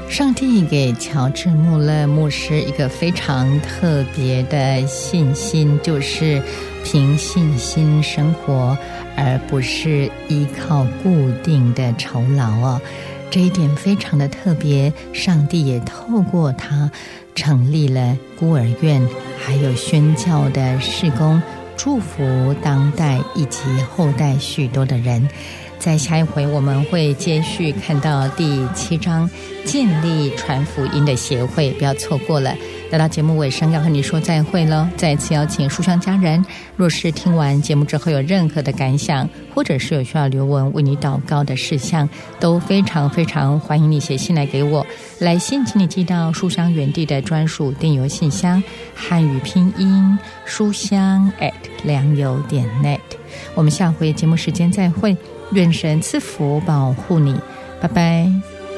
上帝给乔治·穆勒牧师一个非常特别的信心，就是凭信心生活，而不是依靠固定的酬劳哦。这一点非常的特别，上帝也透过他成立了孤儿院，还有宣教的事工，祝福当代以及后代许多的人。在下一回我们会接续看到第7章建立传福音的协会，不要错过了。来到节目尾声，要和你说再会了。再次邀请书香家人，若是听完节目之后有任何的感想，或者是有需要留文为你祷告的事项，都非常非常欢迎你写信来给我。来信请你寄到书香园地的专属电邮信箱，汉语拼音书香@良友.net。我们下回节目时间再会，愿神赐福保护你，拜拜。